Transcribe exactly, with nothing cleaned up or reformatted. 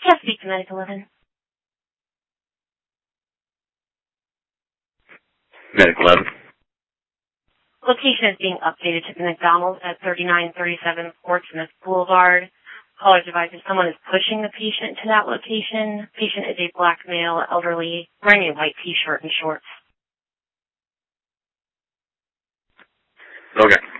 Yes, speak to Medic eleven. Medic eleven. Location is being updated to the McDonald's at thirty-nine thirty-seven Portsmouth Boulevard. Caller advises someone is pushing the patient to that location. Patient is a black male, elderly, wearing a white t-shirt and shorts. Okay.